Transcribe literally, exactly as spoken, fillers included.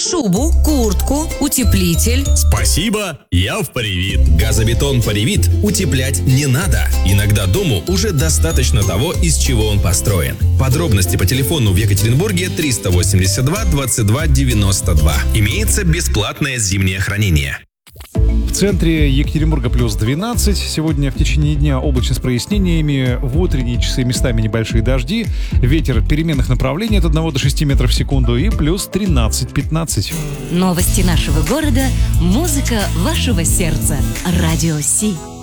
Шубу, куртку, утеплитель. Спасибо, я в Паревит. Газобетон Паревит утеплять не надо. Иногда дому уже достаточно того, из чего он построен. Подробности по телефону в Екатеринбурге триста восемьдесят два двадцать два девяносто два. Имеется бесплатное зимнее хранение. В центре Екатеринбурга плюс двенадцать. Сегодня в течение дня облачно с прояснениями. В утренние часы местами небольшие дожди. Ветер переменных направлений от одного до шести метров в секунду. И плюс тринадцать-пятнадцать. Новости нашего города, музыка вашего сердца. Радио Си.